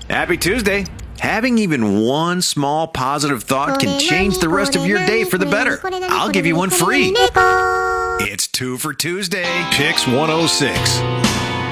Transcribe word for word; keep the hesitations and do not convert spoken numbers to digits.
Happy Tuesday. Having even one small positive thought can change the rest of your day for the better. I'll give you one free. It's two for Tuesday. Picks one oh six.